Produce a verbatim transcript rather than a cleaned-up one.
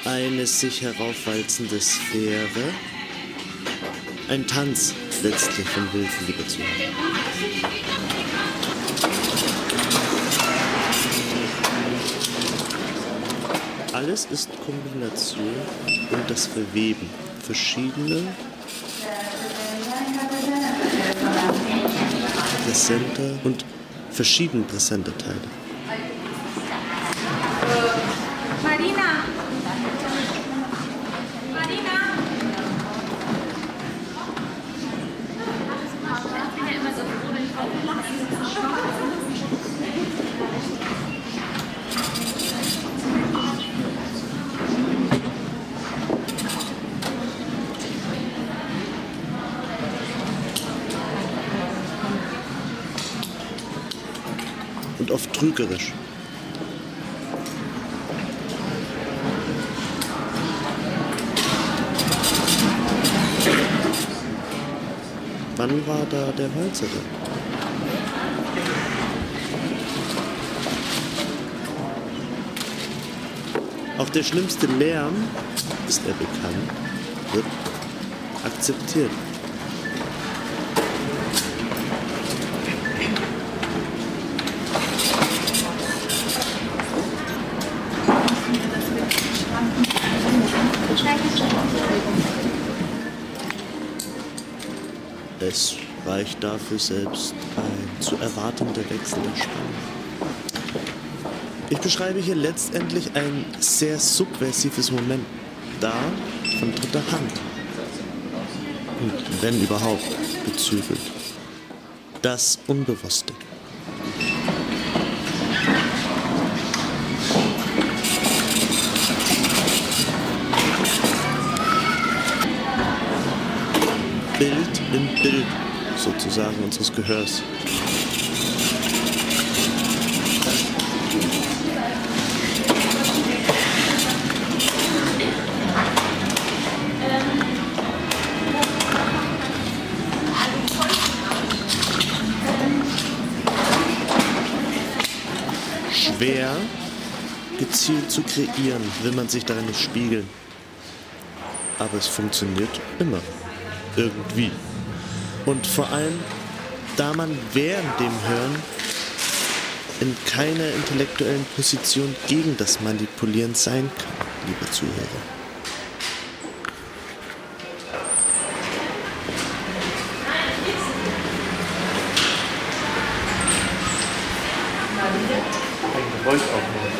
eine sich heraufwalzende Sphäre. Ein Tanz letztlich von wilden Liebe-Zuhören. Alles ist Kombination und das Verweben verschiedener präsenter und verschieden präsenter Teile. Marina! Marina! Ich bin ja immer so froh, wenn ich und oft trügerisch. Wann war da der Walzer denn? Auch der schlimmste Lärm, ist er bekannt, wird akzeptiert. Es reicht dafür selbst ein zu erwartender Wechsel der Spannung. Ich beschreibe hier letztendlich ein sehr subversives Moment, da von dritter Hand. Und wenn überhaupt, gezügelt. Das Unbewusste. Bild im Bild, sozusagen, unseres Gehörs. Schwer, gezielt zu kreieren, will man sich darin nicht spiegeln. Aber es funktioniert immer. Irgendwie. Und vor allem, da man während dem Hören in keiner intellektuellen Position gegen das Manipulieren sein kann, liebe Zuhörer. Ein Geräusch aufnehmen.